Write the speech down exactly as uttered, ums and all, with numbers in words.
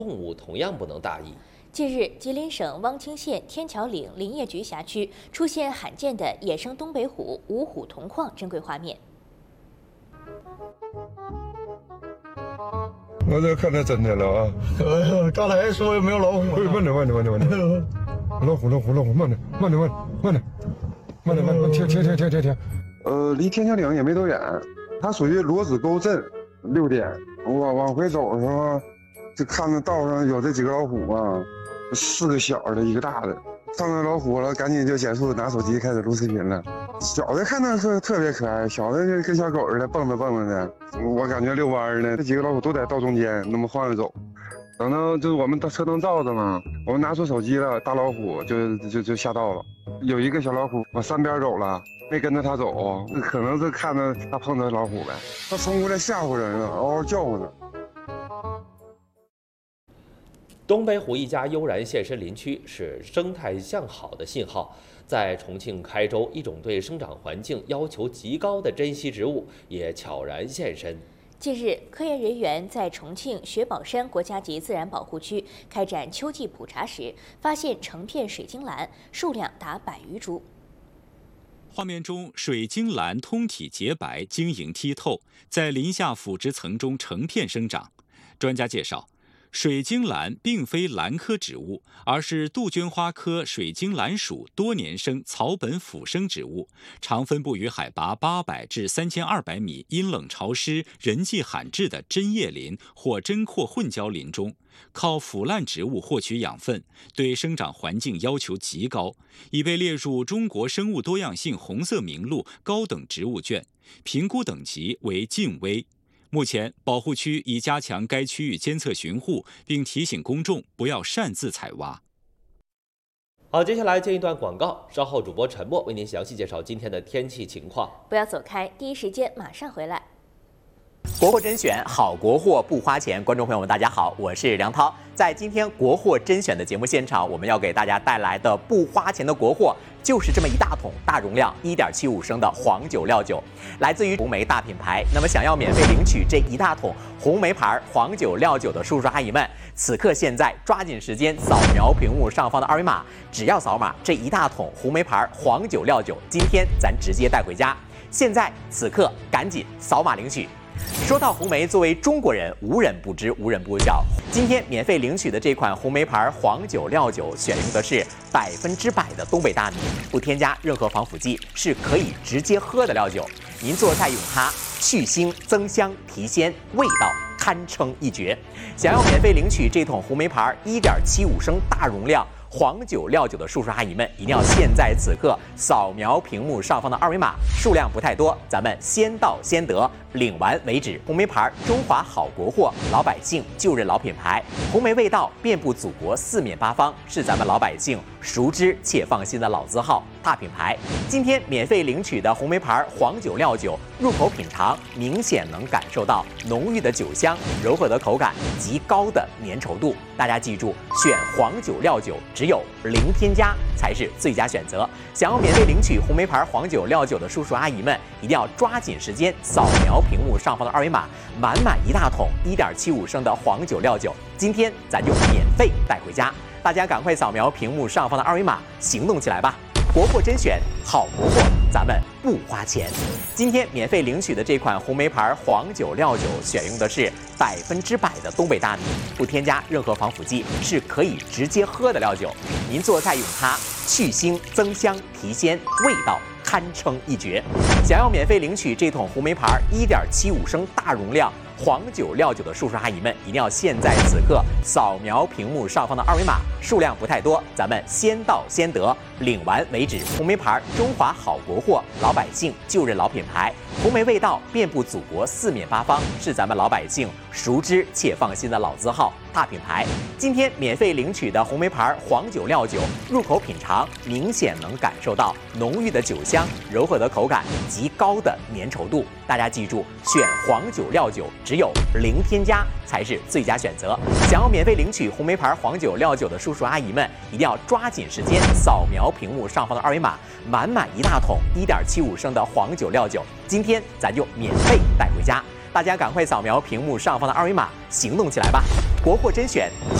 动物同样不能大意。 近日，吉林省汪清县天桥岭林业局辖区出现罕见的野生东北虎五虎同框珍贵画面。 我这看到真的了啊！ 呃，刚才说有没有老虎？ 慢点，慢点，慢点，慢点。老虎，老虎，老虎，慢点，慢点，慢点，慢点，慢点，慢点，停停停停停停。呃，离天桥岭也没多远，它属于罗子沟镇。六点，我往回走的时候，就看着道上有这几个老虎嘛，四个小的，一个大的。看到老虎了，赶紧就减速，拿手机开始录视频了。小的看着特特别可爱，小的就跟小狗似的蹦跶蹦跶的。我感觉遛弯呢，这几个老虎都在道中间那么晃悠走。等到就是我们车灯照着嘛，我们拿出手机了，大老虎就就就下道了。有一个小老虎往山边走了，没跟着他走，可能是看着他碰着老虎呗。他冲过来吓唬人了，嗷嗷叫唤呢。 东北虎一家悠然现身林区，是生态向好的信号。在重庆开州，一种对生长环境要求极高的珍稀植物也悄然现身。 近日，科研人员在重庆雪宝山国家级自然保护区开展秋季普查时，发现成片水晶兰，数量达百余株。 画面中，水晶兰通体洁白，晶莹剔透，在林下腐殖层中成片生长。专家介绍，水晶兰并非兰科植物，而是杜鹃花科水晶兰属多年生草本腐生植物，常分布于海拔八百至三千二百米、阴冷潮湿、人迹罕至的针叶林或针阔混交林中，靠腐烂植物获取养分，对生长环境要求极高，已被列入中国生物多样性红色名录高等植物卷，评估等级为近危。目前，保护区已加强该区域监测巡护，并提醒公众不要擅自采挖。 好，接下来进一段广告，稍后主播陈默为您详细介绍今天的天气情况。 不要走开，第一时间马上回来。 国货甄选，好国货不花钱。观众朋友们，大家好，我是梁涛。在今天国货甄选的节目现场，我们要给大家带来的不花钱的国货，就是这么一大桶大容量一点七五升的黄酒料酒，来自于红梅大品牌。那么想要免费领取这一大桶红梅牌黄酒料酒的叔叔阿姨们，此刻现在抓紧时间扫描屏幕上方的二维码，只要扫码，这一大桶红梅牌黄酒料酒，今天咱直接带回家。现在此刻赶紧扫码领取。说到红梅，作为中国人，无人不知，无人不晓。今天免费领取的这款红梅牌黄酒料酒，选用的是百分之百的东北大米，不添加任何防腐剂，是可以直接喝的料酒。您做菜用它，去腥增香提鲜，味道堪称一绝。想要免费领取这桶红梅牌一点七五升大容量黄酒料酒的叔叔阿姨们，一定要现在此刻扫描屏幕上方的二维码，数量不太多，咱们先到先得，领完为止。红梅牌中华好国货，老百姓就认老品牌，红梅味道遍布祖国四面八方，是咱们老百姓熟知且放心的老字号大品牌。今天免费领取的红梅牌黄酒料酒，入口品尝明显能感受到浓郁的酒香、柔和的口感、极高的粘稠度。大家记住，选黄酒料酒只有零添加才是最佳选择。想要免费领取红梅牌黄酒料酒的叔叔阿姨们，一定要抓紧时间扫描屏幕上方的二维码，满满一大桶一点七五升的黄酒料酒，今天咱就免费带回家。大家赶快扫描屏幕上方的二维码，行动起来吧！国货甄选，好国货，咱们不花钱。今天免费领取的这款红梅牌黄酒料酒，选用的是百分之百的东北大米，不添加任何防腐剂，是可以直接喝的料酒。您做菜用它，去腥增香提鲜，味道堪称一绝。想要免费领取这桶红梅牌一点七五升大容量黄酒料酒的叔叔阿姨们，一定要现在此刻扫描屏幕上方的二维码，数量不太多，咱们先到先得，领完为止。红梅牌中华好国货，老百姓就认老品牌，红梅味道遍布祖国四面八方，是咱们老百姓熟知且放心的老字号大品牌。今天免费领取的红梅牌黄酒料酒，入口品尝明显能感受到浓郁的酒香、柔和的口感、极高的粘稠度。大家记住，选黄酒料酒只有零添加才是最佳选择。想要免费领取红梅牌黄酒料酒的叔叔阿姨们，一定要抓紧时间扫描屏幕上方的二维码，满满一大桶一点七五升的黄酒料酒，今天咱就免费带回家。大家赶快扫描屏幕上方的二维码，行动起来吧！ 国货甄选。